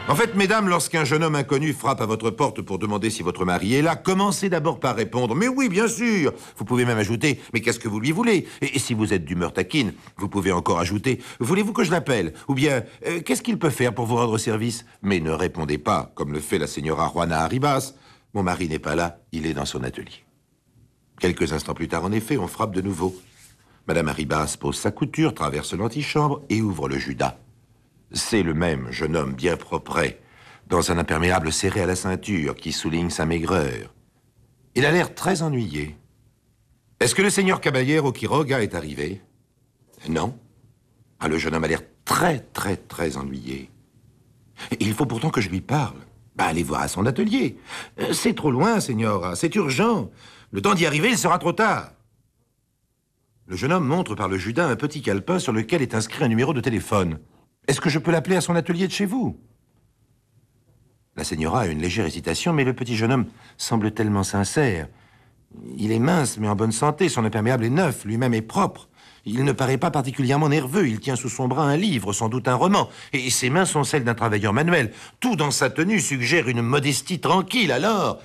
En fait, mesdames, lorsqu'un jeune homme inconnu frappe à votre porte pour demander si votre mari est là, commencez d'abord par répondre « Mais oui, bien sûr !» Vous pouvez même ajouter « Mais qu'est-ce que vous lui voulez ?» Et si vous êtes d'humeur taquine, vous pouvez encore ajouter « Voulez-vous que je l'appelle ?» Ou bien « Qu'est-ce qu'il peut faire pour vous rendre service ?» Mais ne répondez pas, comme le fait la señora Juana Arribas. « Mon mari n'est pas là, il est dans son atelier. » Quelques instants plus tard, en effet, on frappe de nouveau. Madame Arribas pose sa couture, traverse l'antichambre et ouvre le Judas. C'est le même jeune homme bien propret, dans un imperméable serré à la ceinture qui souligne sa maigreur. Il a l'air très ennuyé. Est-ce que le seigneur Caballero Quiroga est arrivé? Non. Ah, le jeune homme a l'air très ennuyé. Il faut pourtant que je lui parle. Allez voir à son atelier. C'est trop loin, señora, c'est urgent. Le temps d'y arriver, il sera trop tard. Le jeune homme montre par le Judas un petit calepin sur lequel est inscrit un numéro de téléphone. Est-ce que je peux l'appeler à son atelier de chez vous? La señora a une légère hésitation, mais le petit jeune homme semble tellement sincère. Il est mince, mais en bonne santé. Son imperméable est neuf, lui-même est propre. Il ne paraît pas particulièrement nerveux. Il tient sous son bras un livre, sans doute un roman. Et ses mains sont celles d'un travailleur manuel. Tout dans sa tenue suggère une modestie tranquille. Alors,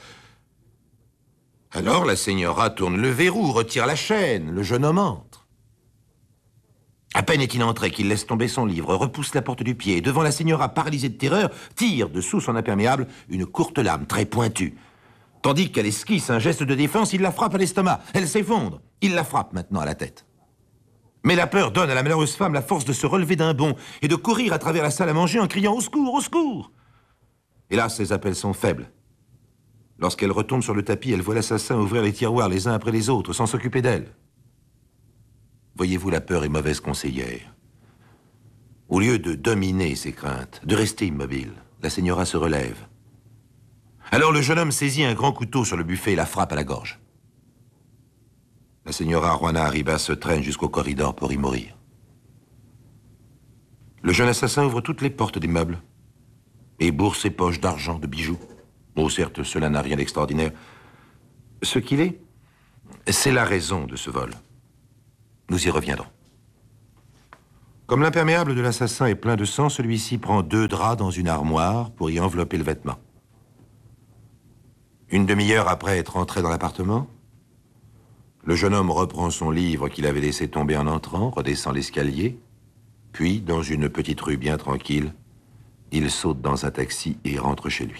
la señora tourne le verrou, retire la chaîne. Le jeune homme entre. À peine est-il entré qu'il laisse tomber son livre, repousse la porte du pied, et devant la señora paralysée de terreur, tire dessous son imperméable une courte lame très pointue. Tandis qu'elle esquisse un geste de défense, il la frappe à l'estomac. Elle s'effondre. Il la frappe maintenant à la tête. Mais la peur donne à la malheureuse femme la force de se relever d'un bond et de courir à travers la salle à manger en criant « Au secours, au secours !» Hélas, ses appels sont faibles. Lorsqu'elle retombe sur le tapis, elle voit l'assassin ouvrir les tiroirs les uns après les autres, sans s'occuper d'elle. Voyez-vous, la peur est mauvaise conseillère. Au lieu de dominer ses craintes, de rester immobile, la señora se relève. Alors le jeune homme saisit un grand couteau sur le buffet et la frappe à la gorge. La señora Juana Arribas se traîne jusqu'au corridor pour y mourir. Le jeune assassin ouvre toutes les portes des meubles et bourre ses poches d'argent, de bijoux. Oh, certes, cela n'a rien d'extraordinaire. Ce qu'il est, c'est la raison de ce vol. Nous y reviendrons. Comme l'imperméable de l'assassin est plein de sang, celui-ci prend 2 draps dans une armoire pour y envelopper le vêtement. Une demi-heure après être entré dans l'appartement, le jeune homme reprend son livre qu'il avait laissé tomber en entrant, redescend l'escalier, puis, dans une petite rue bien tranquille, il saute dans un taxi et rentre chez lui.